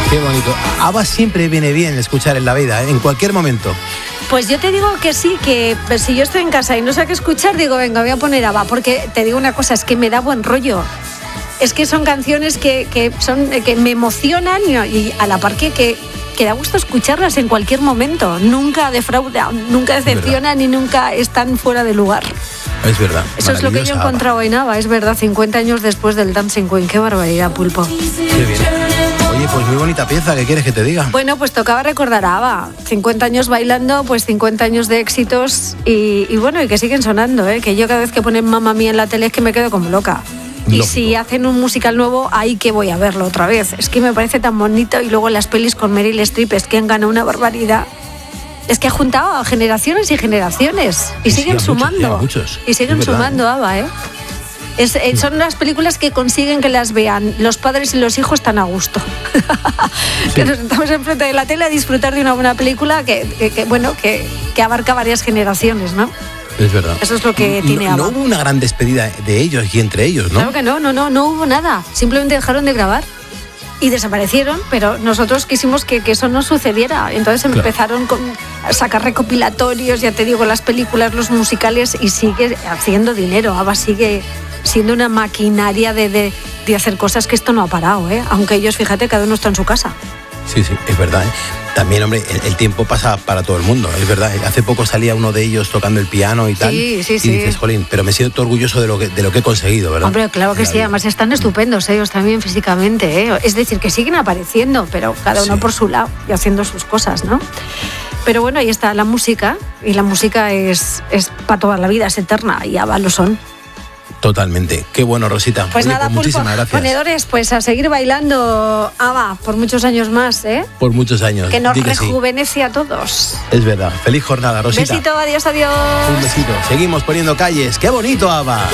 Qué bonito. ABBA siempre viene bien escuchar en la vida, en cualquier momento. Pues yo te digo que sí, que si yo estoy en casa y no sé qué escuchar, digo, venga, voy a poner ABBA, porque te digo una cosa, es que me da buen rollo. Es que son canciones que me emocionan y a la par que da gusto escucharlas en cualquier momento. Nunca defraudan, nunca decepcionan y nunca están fuera de lugar. Es verdad. Eso es lo que yo he encontrado en ABBA, es verdad, 50 años después del Dancing Queen. Qué barbaridad, Pulpo. Qué bien. Oye, pues muy bonita pieza, ¿qué quieres que te diga? Bueno, pues tocaba recordar a ABBA. 50 años bailando, pues 50 años de éxitos y bueno, y que siguen sonando, ¿eh? Que yo cada vez que ponen Mamma Mía en la tele es que me quedo como loca. Y si hacen un musical nuevo, ahí que voy a verlo otra vez. Es que me parece tan bonito. Y luego las pelis con Meryl Streep, es que han ganado una barbaridad. Es que ha juntado a generaciones y generaciones. Y siguen sumando. Muchos. Y siguen sumando ABBA, ¿eh? Son las películas que consiguen que las vean los padres y los hijos tan a gusto. Sí. Que nos sentamos enfrente de la tele a disfrutar de una buena película que abarca varias generaciones, ¿no? Es verdad. Eso es lo que tiene ABBA. No hubo una gran despedida de ellos y entre ellos, ¿no? Claro que no hubo nada. Simplemente dejaron de grabar y desaparecieron, pero nosotros quisimos que eso no sucediera. Entonces empezaron a sacar recopilatorios, ya te digo, las películas, los musicales, y sigue haciendo dinero. ABBA sigue siendo una maquinaria de hacer cosas, que esto no ha parado, ¿eh? Aunque ellos, fíjate, cada uno está en su casa. Sí, es verdad, ¿eh? También, hombre, el tiempo pasa para todo el mundo, es verdad. Hace poco salía uno de ellos tocando el piano y tal. Sí. Y dices, jolín, pero me siento orgulloso de lo que he conseguido, ¿verdad? Hombre, claro que sí, además están estupendos ellos también físicamente, ¿eh? Es decir, que siguen apareciendo, pero cada uno por su lado y haciendo sus cosas, ¿no? Pero bueno, ahí está la música, y la música es para toda la vida, es eterna, y ABBA lo son. Totalmente. Qué bueno, Rosita. Pues nada, Pulpo, muchísimas gracias. Ponedores, pues a seguir bailando ABBA por muchos años más, ¿eh? Por muchos años. Que nos rejuvenece a todos. Es verdad. Feliz jornada, Rosita. Besito, adiós. Un besito. Seguimos poniendo calles. ¡Qué bonito, ABBA!